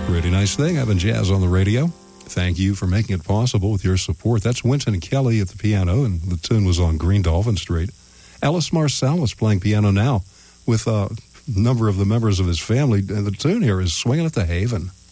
Pretty nice thing having jazz on the radio. Thank you for making it possible with your support. That's Wynton Kelly at the piano, and the tune was on Green Dolphin Street. Ellis Marsalis playing piano now with a number of the members of his family, and the tune here is Swinging at the Haven.